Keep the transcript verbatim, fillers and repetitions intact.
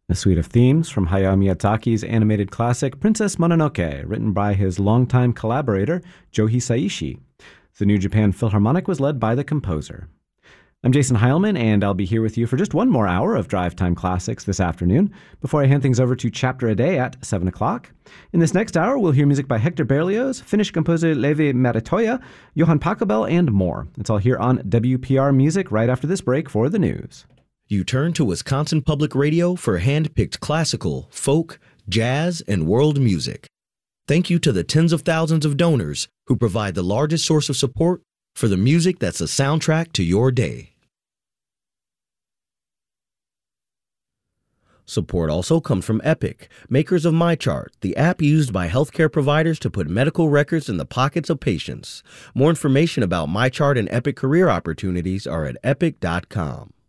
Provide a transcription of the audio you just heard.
A suite of themes from Hayao Miyazaki's animated classic Princess Mononoke, written by his longtime collaborator, Joe Hisaishi. The New Japan Philharmonic was led by the composer. I'm Jason Heilman, and I'll be here with you for just one more hour of Drive Time Classics this afternoon, before I hand things over to Chapter a Day at seven o'clock. In this next hour, we'll hear music by Hector Berlioz, Finnish composer Levi Maritoya, Johann Pachelbel, and more. It's all here on W P R Music right after this break for the news. You turn to Wisconsin Public Radio for hand-picked classical, folk, jazz, and world music. Thank you to the tens of thousands of donors who provide the largest source of support for the music that's a soundtrack to your day. Support also comes from Epic, makers of MyChart, the app used by healthcare providers to put medical records in the pockets of patients. More information about MyChart and Epic career opportunities are at epic dot com.